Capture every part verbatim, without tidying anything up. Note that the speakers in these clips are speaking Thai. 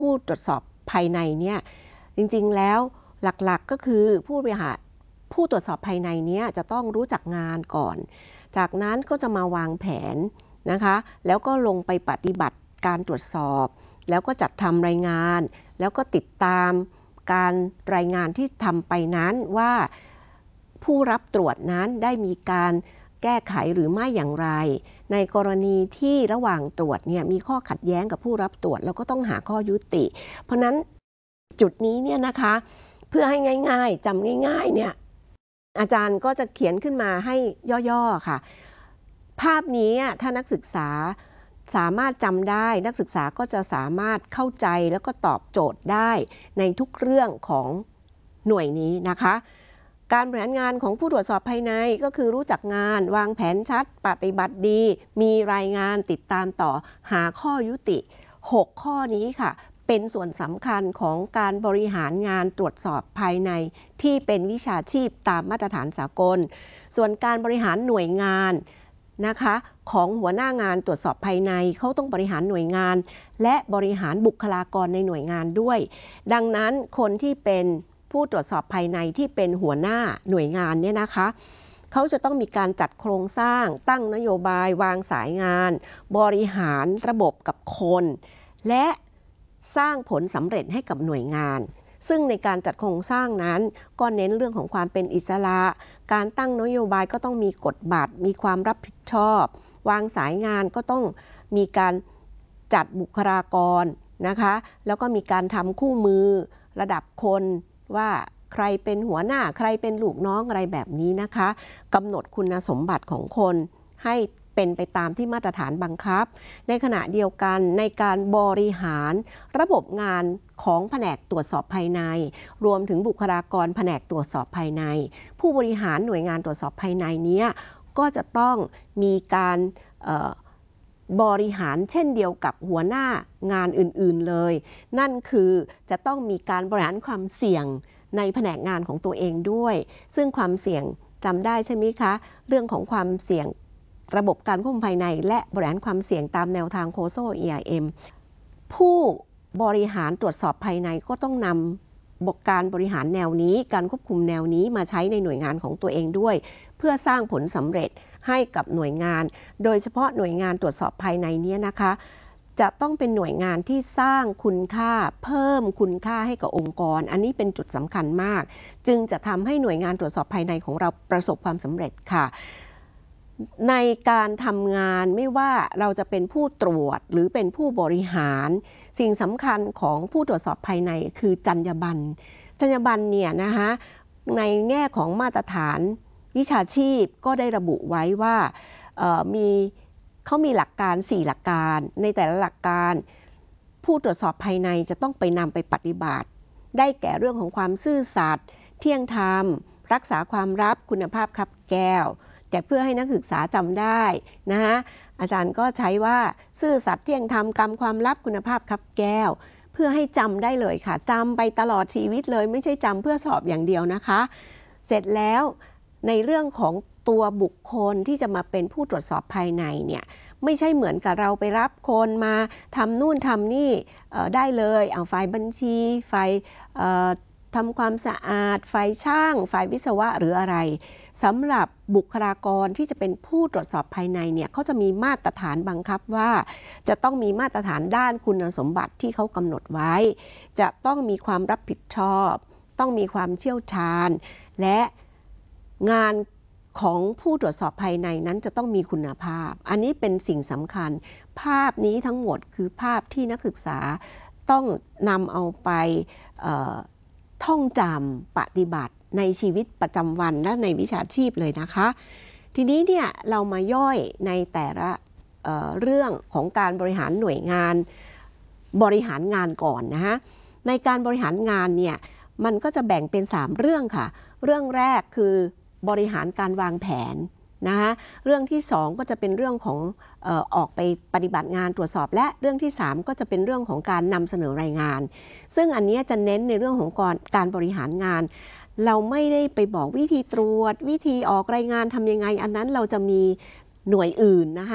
ผู้ตรวจสอบภายในเนี่ยจริงๆแล้วหลักๆก็คือผู้บริหารผู้ตรวจสอบภายในเนี่ยจะต้องรู้จักงานก่อนจากนั้นก็จะมาวางแผนนะคะแล้วก็ลงไปปฏิบัติการตรวจสอบแล้วก็จัดทำรายงานแล้วก็ติดตามการรายงานที่ทำไปนั้นว่าผู้รับตรวจนั้นได้มีการแก้ไขหรือไม่อย่างไรในกรณีที่ระหว่างตรวจเนี่ยมีข้อขัดแย้งกับผู้รับตรวจเราก็ต้องหาข้อยุติเพราะนั้นจุดนี้เนี่ยนะคะเพื่อให้ง่ายๆจำง่ายๆเนี่ยอาจารย์ก็จะเขียนขึ้นมาให้ย่อๆค่ะภาพนี้ถ้านักศึกษาสามารถจำได้นักศึกษาก็จะสามารถเข้าใจแล้วก็ตอบโจทย์ได้ในทุกเรื่องของหน่วยนี้นะคะการบริหารงานของผู้ตรวจสอบภายในก็คือรู้จักงานวางแผนชัดปฏิบัติดีมีรายงานติดตามต่อหาข้อยุติหกข้อนี้ค่ะเป็นส่วนสำคัญของการบริหารงานตรวจสอบภายในที่เป็นวิชาชีพตามมาตรฐานสากลส่วนการบริหารหน่วยงานนะคะของหัวหน้างานตรวจสอบภายในเขาต้องบริหารหน่วยงานและบริหารบุคลากรในหน่วยงานด้วยดังนั้นคนที่เป็นผู้ตรวจสอบภายในที่เป็นหัวหน้าหน่วยงานเนี่ยนะคะเขาจะต้องมีการจัดโครงสร้างตั้งนโยบายวางสายงานบริหารระบบกับคนและสร้างผลสำเร็จให้กับหน่วยงานซึ่งในการจัดโครงสร้างนั้นก็เน้นเรื่องของความเป็นอิสระการตั้งนโยบายก็ต้องมีกฎบัตรมีความรับผิดชอบวางสายงานก็ต้องมีการจัดบุคลากรนะคะแล้วก็มีการทำคู่มือระดับคนว่าใครเป็นหัวหน้าใครเป็นลูกน้องอะไรแบบนี้นะคะกำหนดคุณสมบัติของคนให้เป็นไปตามที่มาตรฐานบังคับในขณะเดียวกันในการบริหารระบบงานของแผนกตรวจสอบภายในรวมถึงบุคลากรแผนกตรวจสอบภายในผู้บริหารหน่วยงานตรวจสอบภายในนี้ก็จะต้องมีการบริหารเช่นเดียวกับหัวหน้างานอื่นๆเลยนั่นคือจะต้องมีการบริหารความเสี่ยงในแผนกงานของตัวเองด้วยซึ่งความเสี่ยงจำได้ใช่ไหมคะเรื่องของความเสี่ยงระบบการควบคุมภายในและบริหารความเสี่ยงตามแนวทางโคโซ อี อาร์ เอ็ม ผู้บริหารตรวจสอบภายในก็ต้องนำบทการบริหารแนวนี้การควบคุมแนวนี้มาใช้ในหน่วยงานของตัวเองด้วยเพื่อสร้างผลสำเร็จให้กับหน่วยงานโดยเฉพาะหน่วยงานตรวจสอบภายในนี้นะคะจะต้องเป็นหน่วยงานที่สร้างคุณค่าเพิ่มคุณค่าให้กับองค์กรอันนี้เป็นจุดสำคัญมากจึงจะทำให้หน่วยงานตรวจสอบภายในของเราประสบความสำเร็จค่ะในการทำงานไม่ว่าเราจะเป็นผู้ตรวจหรือเป็นผู้บริหารสิ่งสำคัญของผู้ตรวจสอบภายในคือจรรยาบรรณจรรยาบรรณเนี่ยนะคะในแง่ของมาตรฐานวิชาชีพก็ได้ระบุไว้ว่ามีเขามีหลักการสี่หลักการในแต่ละหลักการผู้ตรวจสอบภายในจะต้องไปนำไปปฏิบัติได้แก่เรื่องของความซื่อสัตย์เที่ยงธรรมรักษาความลับคุณภาพคับแก้วแต่เพื่อให้นักศึกษาจำได้นะคะอาจารย์ก็ใช้ว่าซื่อสัตย์เที่ยงธรรมกรรมความลับคุณภาพคับแก้วเพื่อให้จำได้เลยค่ะจำไปตลอดชีวิตเลยไม่ใช่จำเพื่อสอบอย่างเดียวนะคะเสร็จแล้วในเรื่องของตัวบุคคลที่จะมาเป็นผู้ตรวจสอบภายในเนี่ยไม่ใช่เหมือนกับเราไปรับคนมาทำนู่นทำนี่ได้เลยเอาฝ่ายบัญชีฝ่ายทำความสะอาดฝ่ายช่างฝ่ายวิศวะหรืออะไรสำหรับบุคลากรที่จะเป็นผู้ตรวจสอบภายในเนี่ยเขาจะมีมาตรฐานบังคับว่าจะต้องมีมาตรฐานด้านคุณสมบัติที่เขากำหนดไว้จะต้องมีความรับผิดชอบต้องมีความเชี่ยวชาญและงานของผู้ตรวจสอบภายในนั้นจะต้องมีคุณภาพอันนี้เป็นสิ่งสำคัญภาพนี้ทั้งหมดคือภาพที่นักศึกษาต้องนำเอาไปท่องจำปฏิบัติในชีวิตประจำวันและในวิชาชีพเลยนะคะทีนี้เนี่ยเรามาย่อยในแต่ละ เอ่อ เรื่องของการบริหารหน่วยงานบริหารงานก่อนนะฮะในการบริหารงานเนี่ยมันก็จะแบ่งเป็นสามเรื่องค่ะเรื่องแรกคือบริหารการวางแผนนะคะเรื่องที่สองก็จะเป็นเรื่องของเอ่อออกไปปฏิบัติงานตรวจสอบและเรื่องที่สามก็จะเป็นเรื่องของการนำเสนอรายงานซึ่งอันนี้จะเน้นในเรื่องของการบริหารงานเราไม่ได้ไปบอกวิธีตรวจวิธีออกรายงานทำยังไงอันนั้นเราจะมีหน่วยอื่นนะคะ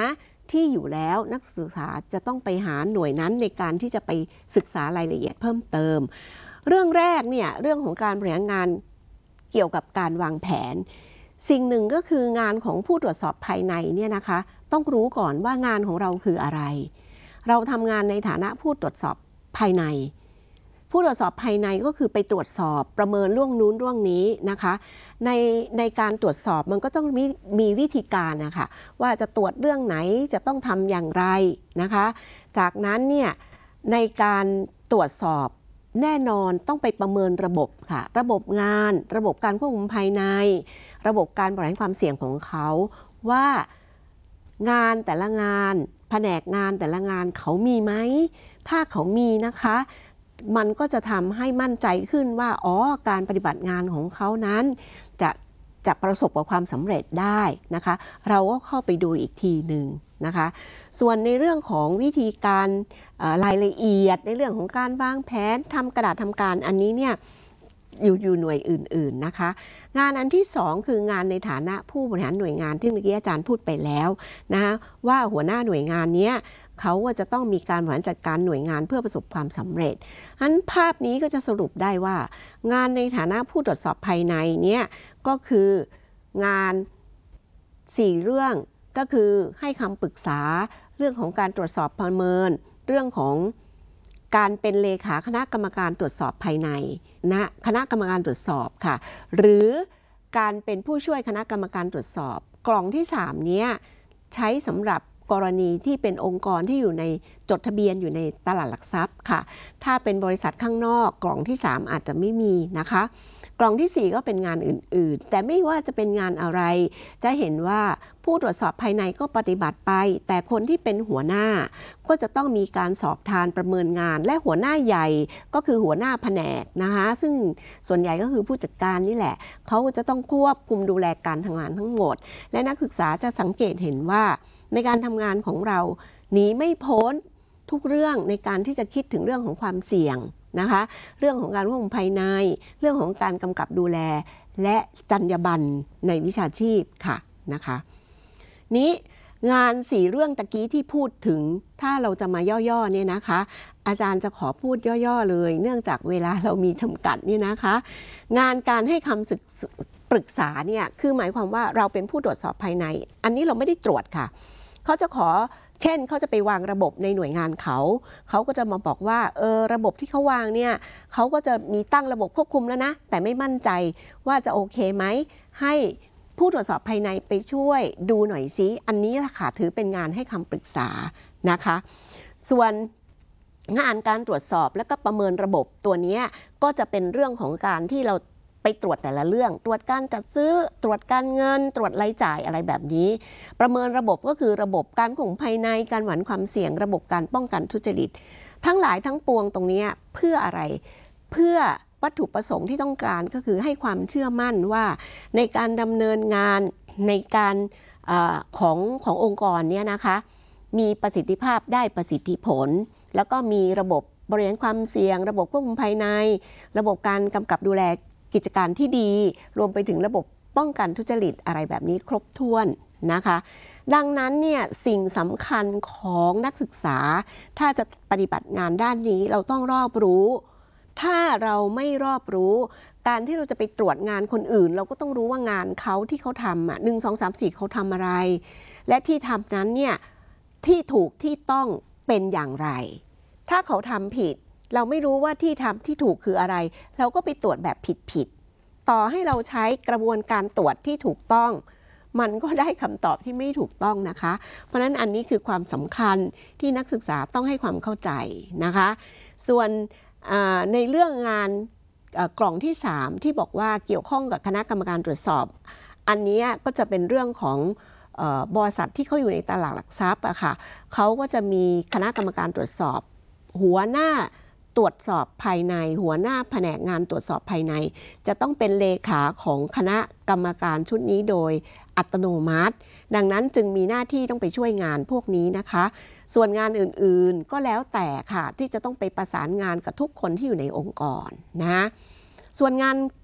ที่อยู่แล้วนักศึกษาจะต้องไปหาหน่วยนั้นในการที่จะไปศึกษารายละเอียดเพิ่มเติมเรื่องแรกเนี่ยเรื่องของการบริหารงานเกี่ยวกับการวางแผนสิ่งหนึ่งก็คืองานของผู้ตรวจสอบภายในเนี่ยนะคะต้องรู้ก่อนว่างานของเราคืออะไรเราทำงานในฐานะผู้ตรวจสอบภายในผู้ตรวจสอบภายในก็คือไปตรวจสอบประเมินเรื่องนู้นเรื่องนี้นะคะในในการตรวจสอบมันก็ต้องมีมีวิธีการนะคะว่าจะตรวจเรื่องไหนจะต้องทำอย่างไรนะคะจากนั้นเนี่ยในการตรวจสอบแน่นอนต้องไปประเมินระบบค่ะระบบงานระบบการควบคุมภายในระบบการบริหารความเสี่ยงของเขาว่างานแต่ละงานแผนกงานแต่ละงานเขามีไหมถ้าเขามีนะคะมันก็จะทำให้มั่นใจขึ้นว่าอ๋อการปฏิบัติงานของเขานั้นจะจะประสบกับความสำเร็จได้นะคะเราก็เข้าไปดูอีกทีหนึ่งนะคะส่วนในเรื่องของวิธีการรายละเอียดในเรื่องของการวางแผนทำกระดาษทำการอันนี้เนี่ยอยู่อยู่หน่วยอื่นๆนะคะงานอันที่สองคืองานในฐานะผู้บริหารหน่วยงานที่เมื่อกี้อาจารย์พูดไปแล้วนะคะว่าหัวหน้าหน่วยงานนี้เขาว่าจะต้องมีการบริหารจัดการหน่วยงานเพื่อประสบความสำเร็จอันภาพนี้ก็จะสรุปได้ว่างานในฐานะผู้ตรวจสอบภายในเนี่ยก็คืองานสี่เรื่องก็คือให้คำปรึกษาเรื่องของการตรวจสอบประเมินเรื่องของการเป็นเลขาคณะกรรมการตรวจสอบภายในนะคณะกรรมการตรวจสอบค่ะหรือการเป็นผู้ช่วยคณะกรรมการตรวจสอบกล่องที่สามเนี้ยใช้สำหรับกรณีที่เป็นองค์กรที่อยู่ในจดทะเบียนอยู่ในตลาดหลักทรัพย์ค่ะถ้าเป็นบริษัทข้างนอกกล่องที่สามอาจจะไม่มีนะคะกล่องที่สี่ก็เป็นงานอื่นๆแต่ไม่ว่าจะเป็นงานอะไรจะเห็นว่าผู้ตรวจสอบภายในก็ปฏิบัติไปแต่คนที่เป็นหัวหน้าก็จะต้องมีการสอบทานประเมินงานและหัวหน้าใหญ่ก็คือหัวหน้าแผนกนะคะซึ่งส่วนใหญ่ก็คือผู้จัดการนี่แหละเขาจะต้องควบคุมดูแลการทำงานทั้งหมดและนักศึกษาจะสังเกตเห็นว่าในการทำงานของเราหนีไม่พ้นทุกเรื่องในการที่จะคิดถึงเรื่องของความเสี่ยงนะคะเรื่องของการควบคุมภายในเรื่องของการกำกับดูแลและจรรยาบรรณในวิชาชีพค่ะนะคะนี้งานสี่เรื่องตะกี้ที่พูดถึงถ้าเราจะมาย่อๆเนี่ยนะคะอาจารย์จะขอพูดย่อๆเลยเนื่องจากเวลาเรามีจำกัดนี่นะคะงานการให้คำศึกปรึกษาเนี่ยคือหมายความว่าเราเป็นผู้ตรวจสอบภายในอันนี้เราไม่ได้ตรวจค่ะเขาจะขอเช่นเขาจะไปวางระบบในหน่วยงานเขาเขาก็จะมาบอกว่าเออระบบที่เขาวางเนี่ยเขาก็จะมีตั้งระบบควบคุมแล้วนะแต่ไม่มั่นใจว่าจะโอเคไหมให้ผู้ตรวจสอบภายในไปช่วยดูหน่อยซิอันนี้ล่ะค่ะถือเป็นงานให้คำปรึกษานะคะส่วนงานการตรวจสอบและก็ประเมินระบบตัวนี้ก็จะเป็นเรื่องของการที่เราไปตรวจแต่ละเรื่องตรวจการจัดซื้อตรวจการเงินตรวจรายจ่ายอะไรแบบนี้ประเมินระบบก็คือระบบการควบคุมภายในการหวั่นความเสี่ยงระบบการป้องกันทุจริตทั้งหลายทั้งปวงตรงนี้เพื่ออะไรเพื่อวัตถุประสงค์ที่ต้องการก็คือให้ความเชื่อมั่นว่าในการดำเนินงานในการเอ่อของขององค์กรเนี้ยนะคะมีประสิทธิภาพได้ประสิทธิผลแล้วก็มีระบบบริหารความเสี่ยงระบบควบคุมภายในระบบการกำกับดูแลกิจการที่ดีรวมไปถึงระบบป้องกันทุจริตอะไรแบบนี้ครบถ้วนนะคะดังนั้นเนี่ยสิ่งสำคัญของนักศึกษาถ้าจะปฏิบัติงานด้านนี้เราต้องรอบรู้ถ้าเราไม่รอบรู้การที่เราจะไปตรวจงานคนอื่นเราก็ต้องรู้ว่างานเขาที่เขาทำอ่ะหนึ่งสองสามสี่เขาทำอะไรและที่ทำนั้นเนี่ยที่ถูกที่ต้องเป็นอย่างไรถ้าเขาทำผิดเราไม่รู้ว่าที่ทำที่ถูกคืออะไรเราก็ไปตรวจแบบผิดๆต่อให้เราใช้กระบวนการตรวจที่ถูกต้องมันก็ได้คำตอบที่ไม่ถูกต้องนะคะเพราะฉะนั้นอันนี้คือความสำคัญที่นักศึกษาต้องให้ความเข้าใจนะคะส่วนในเรื่องงานกล่องที่สามที่บอกว่าเกี่ยวข้องกับคณะกรรมการตรวจสอบอันนี้ก็จะเป็นเรื่องของบริษัทที่เขาอยู่ในตลาดหลักทรัพย์อะค่ะเขาก็จะมีคณะกรรมการตรวจสอบหัวหน้าตรวจสอบภายในหัวหน้าแผนกงานตรวจสอบภายในจะต้องเป็นเลขาของคณะกรรมการชุดนี้โดยอัตโนมัติดังนั้นจึงมีหน้าที่ต้องไปช่วยงานพวกนี้นะคะส่วนงานอื่นๆก็แล้วแต่ค่ะที่จะต้องไปประสานงานกับทุกคนที่อยู่ในองค์กรนะส่วนงาน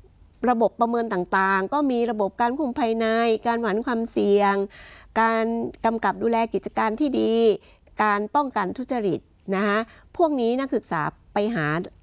ระบบประเมินต่างๆก็มีระบบการควบคุมภายในการบริหารความเสี่ยงการกำกับดูแลกิจการที่ดีการป้องกันทุจริตนะคะพวกนี้นักศึกษาไปหา